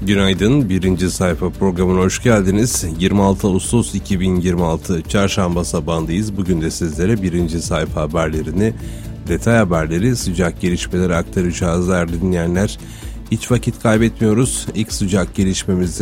Günaydın, birinci sayfa programına hoş geldiniz. 26 Ağustos 2026 Çarşamba sabahındayız. Bugün de sizlere birinci sayfa haberlerini, detay haberleri, sıcak gelişmeleri aktaracağız değerli dinleyenler. Hiç vakit kaybetmiyoruz. İlk sıcak gelişmemizde